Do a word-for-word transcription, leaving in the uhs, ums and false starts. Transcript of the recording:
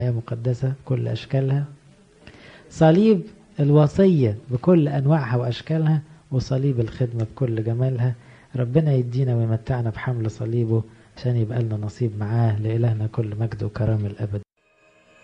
مقدسة بكل أشكالها، صليب الوصية بكل أنواعها وأشكالها، وصليب الخدمة بكل جمالها. ربنا يدينا ويمتعنا بحمل صليبه عشان يبقى لنا نصيب معاه. لإلهنا كل مجد وكرامة الأبد.